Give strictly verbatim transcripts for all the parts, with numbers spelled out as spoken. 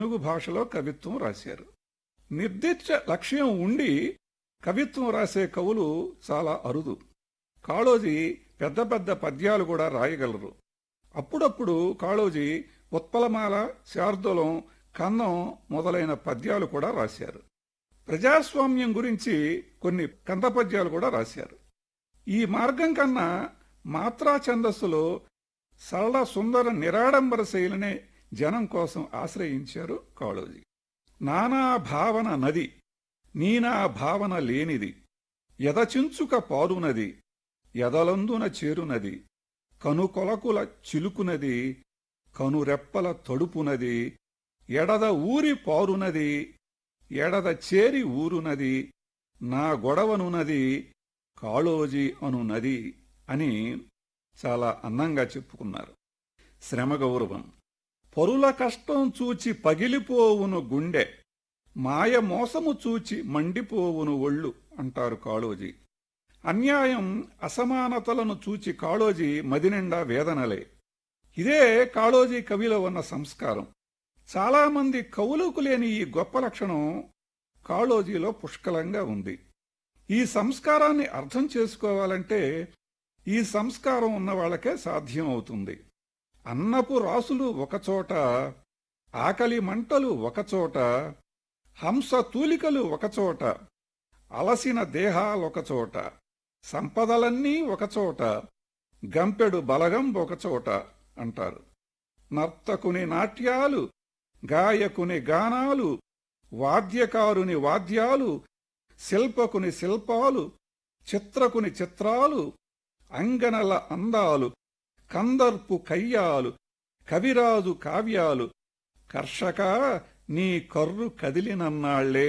తెలుగు భాషలో కవిత్వం రాశారు. నిర్దిష్ట లక్ష్యం ఉండి కవిత్వం రాసే కవులు చాలా అరుదు. కాళోజీ పెద్ద పెద్ద పద్యాలు కూడా రాయగలరు. అప్పుడప్పుడు కాళోజీ ఉత్పలమాల, శార్దూలం, కన్నం మొదలైన పద్యాలు కూడా రాశారు. ప్రజాస్వామ్యం గురించి కొన్ని కంద పద్యాలు కూడా రాశారు. ఈ మార్గం కన్నా మాత్రా ఛందస్సులో సరళ సుందర నిరాడంబర శైలినే జనం కోసం ఆశ్రయించారు కాళోజీ. నానా భావన నది, నీనా భావన లేనిది, ఎదచించుక పారునది, ఎదలందున చేరునది, కనుకొలకుల చిలుకునది, కనురెప్పల తడుపునది, ఎడద ఊరి పారునది, ఎడద చేరి ఊరునది, నా గొడవనున్నది కాళోజీ అనునది అని చాలా అందంగా చెప్పుకున్నారు. శ్రమ గౌరవం. పరుల కష్టం చూచి పగిలిపోవును గుండె, మాయ మోసము చూచి మండిపోవును ఒళ్ళు అంటారు కాళోజీ. అన్యాయం, అసమానతలను చూచి కాళోజీ మదినిండా వేదనలే. ఇదే కాళోజీ కవిలో ఉన్న సంస్కారం. చాలామంది కవులకు లేని ఈ గొప్ప లక్షణం కాళోజీలో పుష్కలంగా ఉంది. ఈ సంస్కారాన్ని అర్థం చేసుకోవాలంటే ఈ సంస్కారం ఉన్న వాళ్ళకే సాధ్యం అవుతుంది. అన్నపు రాసులు ఒకచోట, ఆకలి మంటలు ఒకచోట, హంస తూలికలు ఒకచోట, అలసిన దేహాలొకచోట, సంపదలన్నీ ఒకచోట, గంపెడు బలగం ఒకచోట అంటారు. నర్తకుని నాట్యాలు, గాయకుని గానాలు, వాద్యకారుని వాద్యాలు, శిల్పకుని శిల్పాలు, చిత్రకుని చిత్రాలు, అంగనల అందాలు, కందర్పు కయ్యాలు, కవిరాజు కావ్యాలు, కర్షక నీ కర్రు కదిలినన్నాళ్లే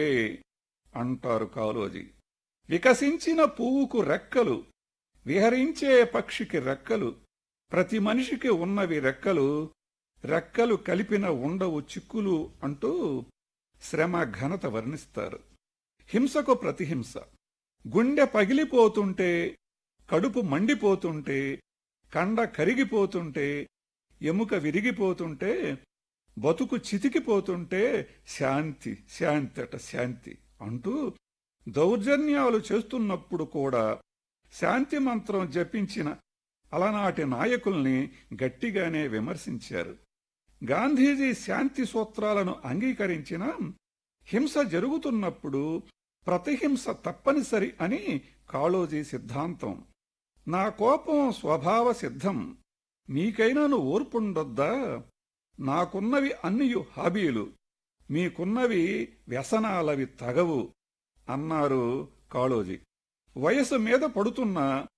అంటారు కాళోజీ. వికసించిన పువ్వుకు రెక్కలు, విహరించే పక్షికి రెక్కలు, ప్రతి మనిషికి ఉన్నవి రెక్కలు, రెక్కలు కలిపిన ఉండవు చిక్కులు అంటూ శ్రమ ఘనత వర్ణిస్తారు. హింసకు ప్రతిహింస. గుండె పగిలిపోతుంటే, కడుపు మండిపోతుంటే, కండ కరిగిపోతుంటే, ఎముక విరిగిపోతుంటే, బతుకు చితికిపోతుంటే శాంతి శాంతి అట శాంతి అంటూ దౌర్జన్యాలు చేస్తున్నప్పుడు కూడా శాంతి మంత్రం జపించిన అలనాటి నాయకుల్ని గట్టిగానే విమర్శించారు. గాంధీజీ శాంతి సూత్రాలను అంగీకరించిన హింస జరుగుతున్నప్పుడు ప్రతిహింస తప్పనిసరి అని కాళోజీ సిద్ధాంతం. నా కోపం స్వభావ సిద్ధం, మీకైనాను ఓర్పుండొద్దా, నాకున్నవి అన్నియు హాబీలు, మీకున్నవి వ్యసనాలవి తగవు అన్నారు కాళోజీ. వయసు మీద పడుతున్న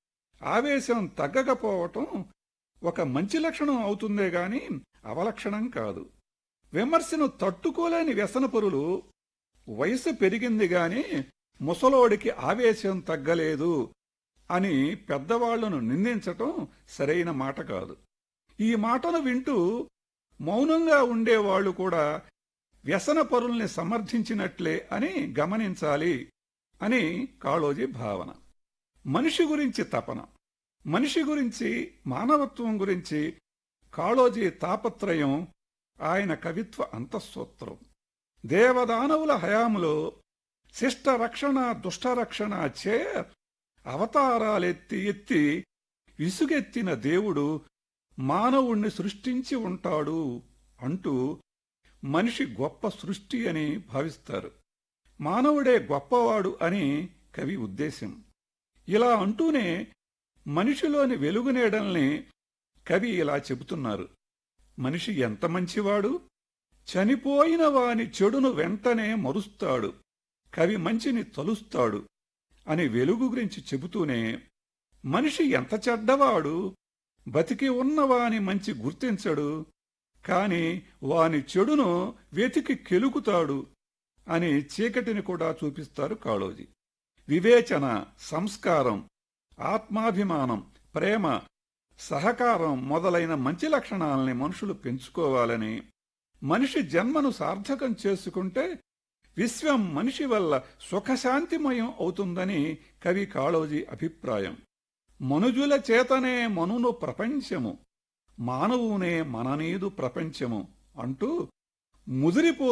ఆవేశం తగ్గకపోవటం ఒక మంచి లక్షణం అవుతుందే గాని అవలక్షణం కాదు. విమర్శను తట్టుకోలేని వ్యసనపరులు వయసు పెరిగింది గాని ముసలోడికి ఆవేశం తగ్గలేదు అని పెద్దవాళ్లను నిందించటం సరైన మాట కాదు. ఈ మాటను వింటూ మౌనంగా ఉండేవాళ్లు కూడా వ్యసనపరుల్ని సమర్థించినట్లే అని గమనించాలి అని కాళోజీ భావన. మనిషి గురించి తపన. మనిషి గురించి, మానవత్వం గురించి కాళోజీ తాపత్రయం ఆయన కవిత్వ అంతఃసూత్రం. దేవదానవుల హయాములో శిష్టరక్షణ దుష్టరక్షణ చే అవతారాలెత్తి ఎత్తి విసుగెత్తిన దేవుడు మానవుణ్ణి సృష్టించి ఉంటాడు అంటూ మనిషి గొప్ప సృష్టి అని భావిస్తారు. మానవుడే గొప్పవాడు అని కవి ఉద్దేశం. ఇలా అంటూనే మనిషిలోని వెలుగునేడల్ని కవి ఇలా చెబుతున్నారు. మనిషి ఎంత మంచివాడు, చనిపోయిన వాని చెడును వెంటనే మరుస్తాడు, కవి మంచిని తలుస్తాడు అని వెలుగు గురించి చెబుతూనే మనిషి ఎంత చెడ్డవాడు, బతికి ఉన్నవాని మంచి గుర్తించడు, కాని వాని చెడును వెతికి కెలుకుతాడు అని చీకటిని కూడా చూపిస్తారు కాళోజీ. వివేచన, సంస్కారం, ఆత్మాభిమానం, ప్రేమ, సహకారం మొదలైన మంచి లక్షణాలని మనుషులు పెంచుకోవాలని, మనిషి జన్మను సార్థకం చేసుకుంటే విశ్వం మనిషి వల్ల సుఖశాంతిమయం అవుతుందని కవి కాళోజీ అభిప్రాయం. మనుజుల చేతనే మనును ప్రపంచము, మానవునే మననీదు ప్రపంచము అంటూ ముదిరిపో